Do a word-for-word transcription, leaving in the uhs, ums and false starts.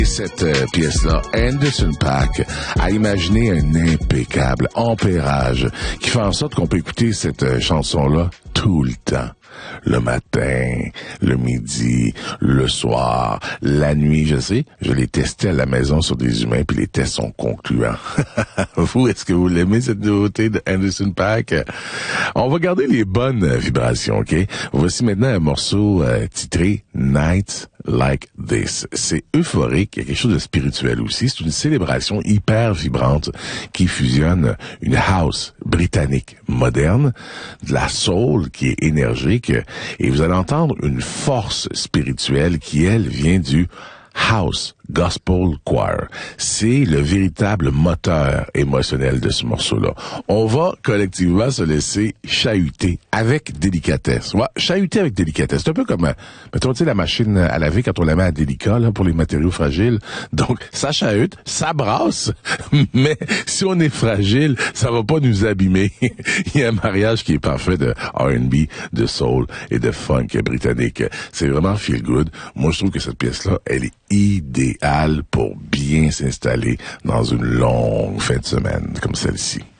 Cette euh, pièce-là, Anderson .Paak a imaginé un impeccable ampérage qui fait en sorte qu'on peut écouter cette euh, chanson-là tout le temps. Le matin, le midi, le soir, la nuit, je sais, je l'ai testé à la maison sur des humains, puis les tests sont concluants. Vous, est-ce que vous l'aimez, cette nouveauté de Anderson .Paak? On va garder les bonnes euh, vibrations, OK? Voici maintenant un morceau euh, titré Nights Like This. C'est euphorique, il y a quelque chose de spirituel aussi. C'est une célébration hyper vibrante qui fusionne une house britannique moderne, de la soul qui est énergique, et vous allez entendre une force spirituelle qui, elle, vient du House Gospel Choir. C'est le véritable moteur émotionnel de ce morceau-là. On va collectivement se laisser chahuter avec délicatesse. Ouais, chahuter avec délicatesse. C'est un peu comme, mettons, tu sais, la machine à laver quand on la met à délicat, là, pour les matériaux fragiles. Donc, ça chahute, ça brasse, mais si on est fragile, ça va pas nous abîmer. Il y a un mariage qui est parfait de R and B, de soul et de funk britannique. C'est vraiment feel good. Moi, je trouve que cette pièce-là, elle est idéale pour bien s'installer dans une longue fin de semaine comme celle-ci.